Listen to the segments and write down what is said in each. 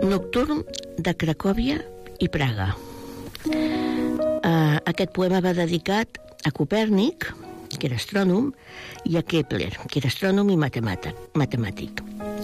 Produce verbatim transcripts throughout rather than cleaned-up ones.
Nocturn de Cracòvia i Praga. Uh, aquest poema va dedicat a Copèrnic, que era astrònom, i a Kepler, que era astrònom i matemàtic.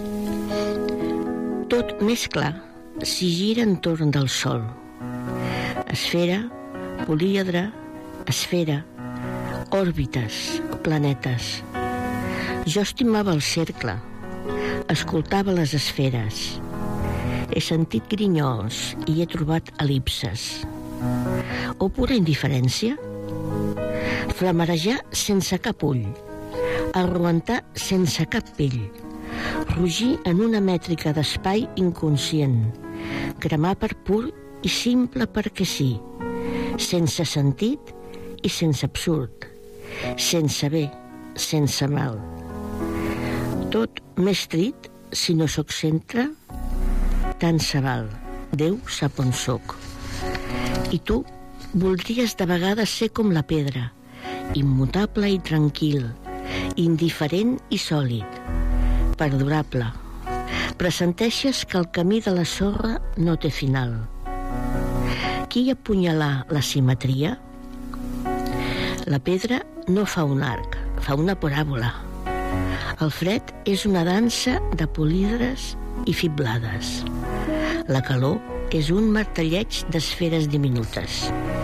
Tot més clar si gira entorn del Sol. Esfera, políedre, esfera, òrbites, planetes. Jo estimava el cercle, escoltava les esferes. He sentit grinyols i he trobat el·lipses. O pura indiferència? Flamarejar sense cap ull, arruentar sense cap pell, rugir en una mètrica d'espai inconscient, cremar per pur i simple perquè sí, sense sentit i sense absurd, sense bé, sense mal. Tot m'he estrit si no sóc centre, tant se val, Déu sap on sóc. I tu voldries de vegades ser com la pedra, immutable i tranquil, indiferent i sòlid, perdurable. Pressenteixes que el camí de la sorra no té final. Qui apunyalà la simetria? La pedra no fa un arc, fa una paràbola. El fred és una dansa de políedres i fiblades. La calor és un martelleig d'esferes diminutes.